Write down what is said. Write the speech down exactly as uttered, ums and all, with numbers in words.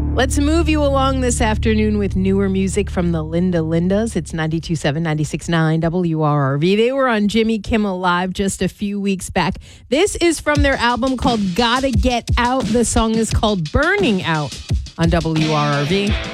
Let's move you along this afternoon with newer music from the Linda Lindas. It's ninety-two point seven, ninety-six point nine W R R V. They were on Jimmy Kimmel Live just a few weeks back. This is from their album called Gotta Get Out. The song is called Burning Out on W R R V.